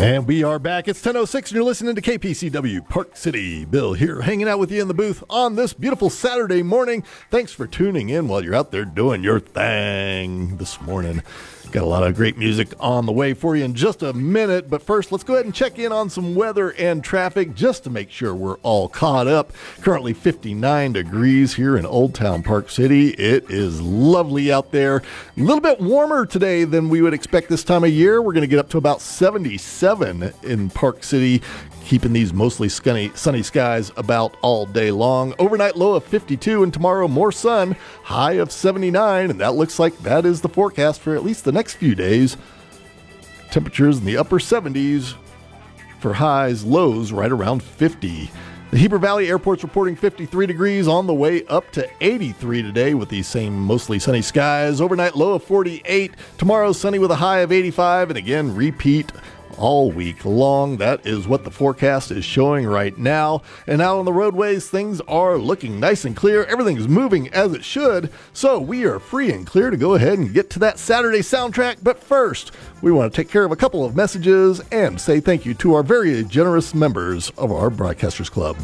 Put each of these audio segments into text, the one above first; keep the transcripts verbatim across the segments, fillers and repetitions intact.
And we are back. It's ten oh six and you're listening to K P C W Park City. Bill here, hanging out with you in the booth on this beautiful Saturday morning. Thanks for tuning in while you're out there doing your thing this morning. Got a lot of great music on the way for you in just a minute. But first, let's go ahead and check in on some weather and traffic just to make sure we're all caught up. Currently fifty-nine degrees here in Old Town Park City. It is lovely out there. A little bit warmer today than we would expect this time of year. We're going to get up to about seventy-seven in Park City, keeping these mostly sunny, sunny skies about all day long. Overnight low of fifty-two, and tomorrow more sun, high of seventy-nine, and that looks like that is the forecast for at least the next few days. Temperatures in the upper seventies for highs, lows right around fifty. The Heber Valley Airport's reporting fifty-three degrees, on the way up to eighty-three today with these same mostly sunny skies. Overnight low of forty-eight. Tomorrow sunny with a high of eighty-five, and again repeat all week long. That is what the forecast is showing right now. And out on the roadways, things are looking nice and clear. Everything's moving as it should. So we are free and clear to go ahead and get to that Saturday soundtrack. But first, we want to take care of a couple of messages and say thank you to our very generous members of our Broadcasters Club.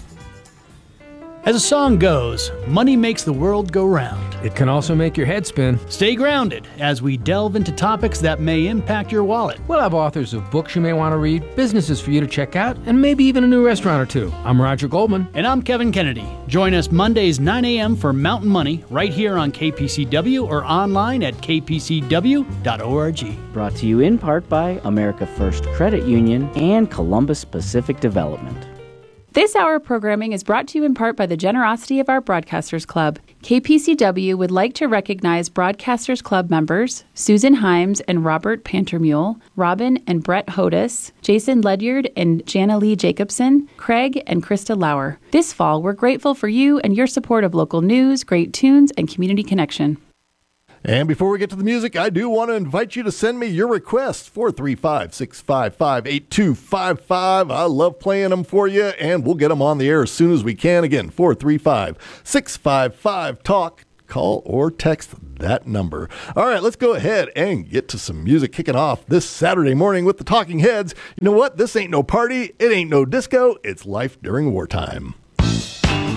As a song goes, money makes the world go round. It can also make your head spin. Stay grounded as we delve into topics that may impact your wallet. We'll have authors of books you may want to read, businesses for you to check out, and maybe even a new restaurant or two. I'm Roger Goldman. And I'm Kevin Kennedy. Join us Mondays nine a.m. for Mountain Money right here on K P C W or online at k p c w dot org. Brought to you in part by America First Credit Union and Columbus Pacific Development. This hour programming is brought to you in part by the generosity of our Broadcasters Club. K P C W would like to recognize Broadcasters Club members Susan Himes and Robert Pantermule, Robin and Brett Hodis, Jason Ledyard and Jana Lee Jacobson, Craig and Krista Lauer. This fall, we're grateful for you and your support of local news, great tunes, and community connection. And before we get to the music, I do want to invite you to send me your requests, four three five, six five five, eight two five five. I love playing them for you, and we'll get them on the air as soon as we can. Again, four three five, six five five, talk. Call or text that number. All right, let's go ahead and get to some music kicking off this Saturday morning with the Talking Heads. You know what? This ain't no party. It ain't no disco. It's life during wartime.